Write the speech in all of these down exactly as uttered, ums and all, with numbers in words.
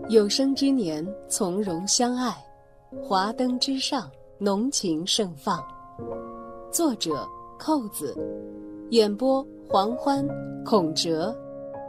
有生之年，从容相爱，华灯之上，浓情盛放。作者：扣子，演播：黄欢、孔哲。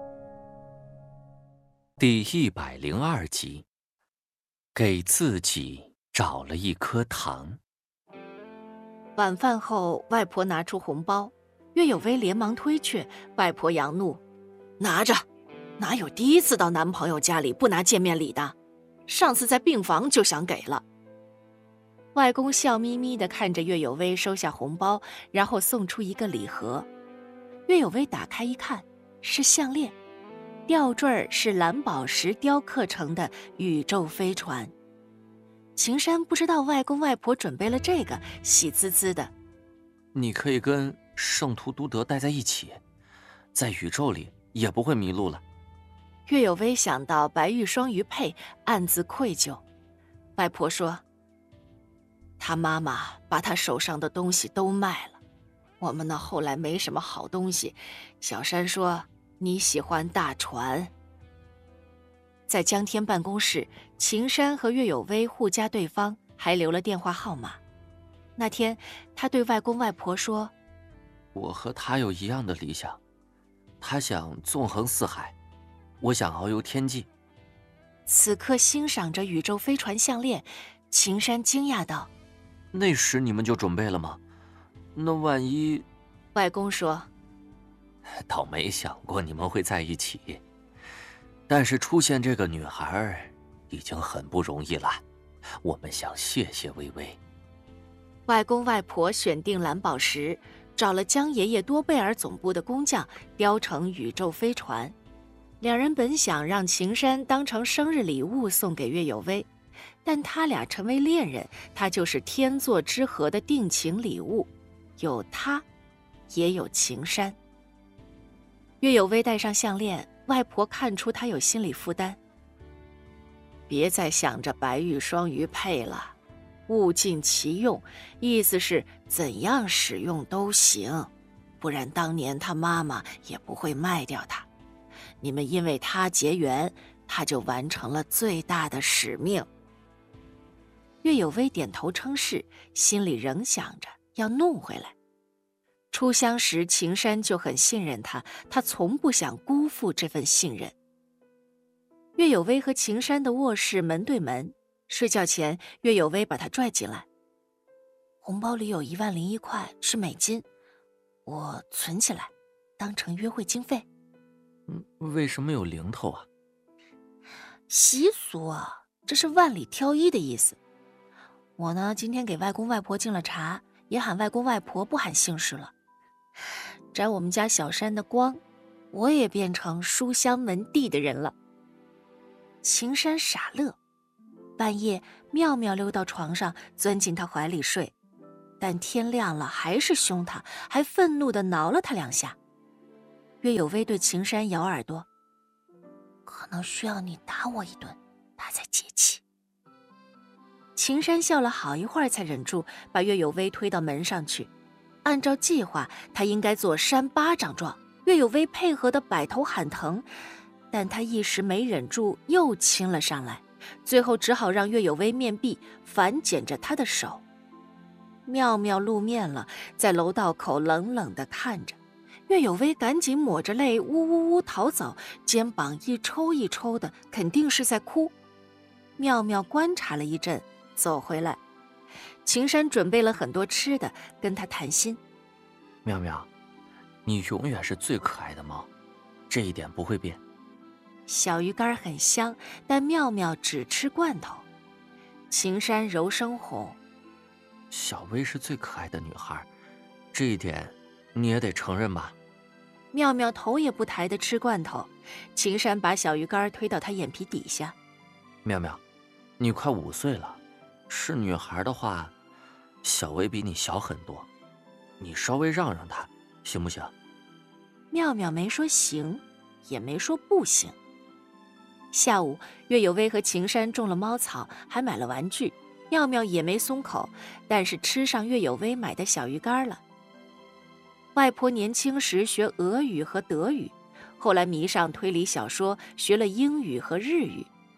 第一百零二集，给自己找了一颗糖。 晚饭后，外婆拿出红包，岳有为连忙推却，外婆扬怒：“拿着，哪有第一次到男朋友家里不拿见面礼的？上次在病房就想给了。”外公笑眯眯地看着岳有为收下红包，然后送出一个礼盒。岳有为打开一看，是项链，吊坠是蓝宝石雕刻成的宇宙飞船。秦山不知道外公外婆准备了这个，喜滋滋的。 你可以跟圣徒都德待在一起，在宇宙里也不会迷路了。 岳有为想到白玉双鱼佩，暗自愧疚。外婆说，他妈妈把他手上的东西都卖了，我们呢后来没什么好东西。小山说你喜欢大船。在江天办公室，秦山和岳有为互加对方，还留了电话号码。那天他对外公外婆说， 我和他有一样的理想，他想纵横四海，我想遨游天际。 此刻欣赏着宇宙飞船项链，秦山惊讶道， 那时你们就准备了吗？那万一…… 外公说， 倒没想过你们会在一起，但是出现这个女孩已经很不容易了，我们想谢谢微微。 外公外婆选定蓝宝石，找了江爷爷多贝尔总部的工匠雕成宇宙飞船。两人本想让秦山当成生日礼物送给岳有为，但他俩成为恋人，他就是天作之合的定情礼物，有他也有秦山。岳有为戴上项链，外婆看出他有心理负担。别再想着白玉双鱼佩了，物尽其用，意思是怎样使用都行，不然当年他妈妈也不会卖掉他。你们因为他结缘，他就完成了最大的使命。岳有为点头称是，心里仍想着要弄回来。初相识，秦山就很信任他，他从不想辜负这份信任。岳有为和秦山的卧室门对门，睡觉前岳有为把他拽进来。红包里有一万零一块是美金，我存起来当成约会经费。 嗯，为什么有零头啊？ 习俗啊，这是万里挑一的意思。我呢，今天给外公外婆敬了茶，也喊外公外婆不喊姓氏了。沾我们家小山的光，我也变成书香门第的人了。秦山傻乐，半夜妙妙溜到床上，钻进他怀里睡，但天亮了还是凶他，还愤怒地挠了他两下。岳有为对秦山咬耳朵，可能需要你打我一顿，他才解气。秦山笑了好一会儿才忍住，把岳有为推到门上去。按照计划，他应该做扇巴掌状，岳有为配合的摆头喊疼，但他一时没忍住，又亲了上来，最后只好让岳有为面壁，反剪着他的手。妙妙露面了，在楼道口冷冷地看着。岳有为赶紧抹着泪，呜呜呜逃走，肩膀一抽一抽的，肯定是在哭。妙妙观察了一阵，走回来。秦山准备了很多吃的，跟他谈心。 妙妙，你永远是最可爱的猫，这一点不会变。 小鱼干很香，但妙妙只吃罐头。秦山柔声哄， 小薇是最可爱的女孩，这一点你也得承认吧。 妙妙头也不抬地吃罐头，秦山把小鱼干推到她眼皮底下。 妙妙，你快五岁了，是女孩的话，小薇比你小很多，你稍微让让她，行不行？ 妙妙没说行，也没说不行。下午，岳有为和秦山种了猫草，还买了玩具，妙妙也没松口，但是吃上岳有为买的小鱼干了。外婆年轻时学俄语和德语，后来迷上推理小说，学了英语和日语。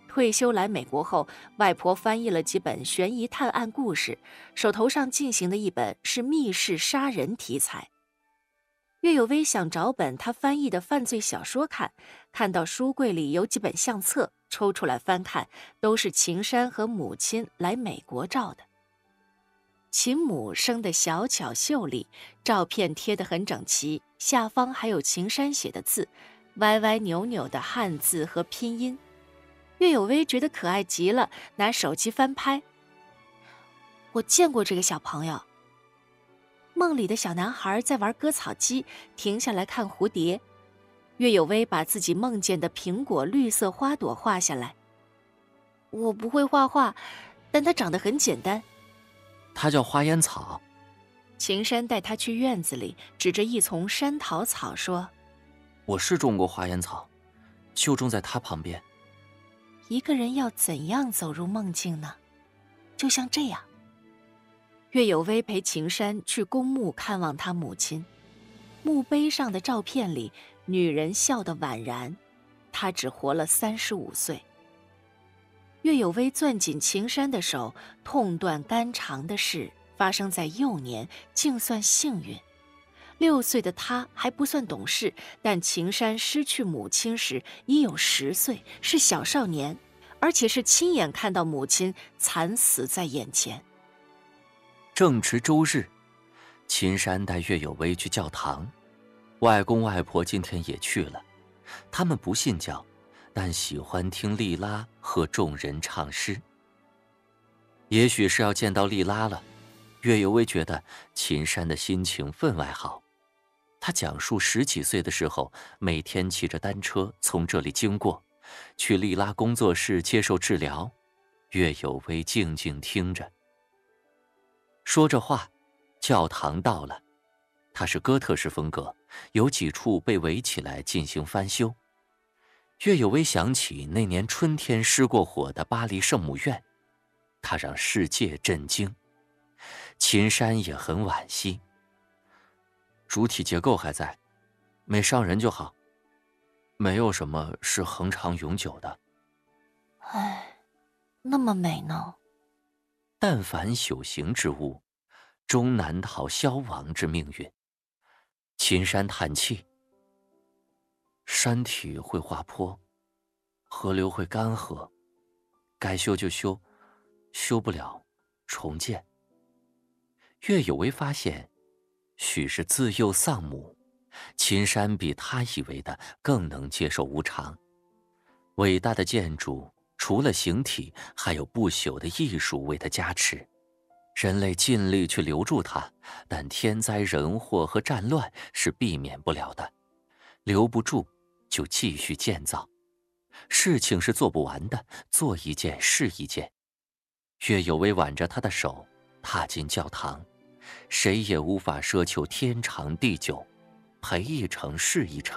退休来美国后，外婆翻译了几本悬疑探案故事，手头上进行的一本是密室杀人题材。岳有薇想找本他翻译的犯罪小说看，看到书柜里有几本相册，抽出来翻看，都是秦山和母亲来美国照的。秦母生得小巧秀丽，照片贴得很整齐，下方还有秦山写的字，歪歪扭扭的汉字和拼音。岳有薇觉得可爱极了，拿手机翻拍。我见过这个小朋友。梦里的小男孩在玩割草机，停下来看蝴蝶。岳有薇把自己梦见的苹果绿色花朵画下来。我不会画画，但它长得很简单。 它叫花烟草。 秦山带他去院子里，指着一丛山桃草说： 我是种过花烟草，就种在它旁边。 一个人要怎样走入梦境呢？就像这样。岳有薇陪秦山去公墓看望他母亲，墓碑上的照片里，女人笑得宛然，她只活了三十五岁。岳有薇攥紧秦山的手，痛断肝肠的事发生在幼年，竟算幸运。六岁的他还不算懂事，但秦山失去母亲时已有十岁，是小少年，而且是亲眼看到母亲惨死在眼前。 正值周日，秦山带岳有薇去教堂，外公外婆今天也去了。他们不信教，但喜欢听莉拉和众人唱诗。也许是要见到莉拉了，岳有薇觉得秦山的心情分外好。他讲述十几岁的时候，每天骑着单车从这里经过，去莉拉工作室接受治疗。岳有薇静静听着。说着话，教堂到了，它是哥特式风格，有几处被围起来进行翻修。岳有薇想起那年春天失过火的巴黎圣母院，它让世界震惊。秦山也很惋惜，主体结构还在，没伤人就好，没有什么是恒长永久的。 唉，那么美呢？ 但凡朽形之物，终难逃消亡之命运。秦山叹气，山体会滑坡，河流会干涸，该修就修，修不了重建。岳有薇发现，许是自幼丧母，秦山比他以为的更能接受无常。伟大的建筑除了形体，还有不朽的艺术为它加持。人类尽力去留住它，但天灾人祸和战乱是避免不了的。留不住，就继续建造。事情是做不完的，做一件是一件。岳有薇挽着他的手，踏进教堂。谁也无法奢求天长地久，陪一程是一程。